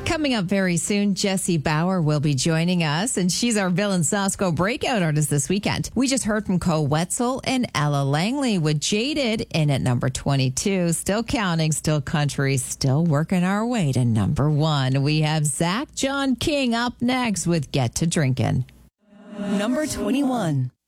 Coming up very soon, Jessie Bauer will be joining us, and she's our Bill and Sasko breakout artist this weekend. We just heard from Cole Wetzel and Ella Langley with Jaded in at number 22. Still counting, still country, still working our way to number 1. We have Zach John King up next with Get to Drinkin'. Number 21.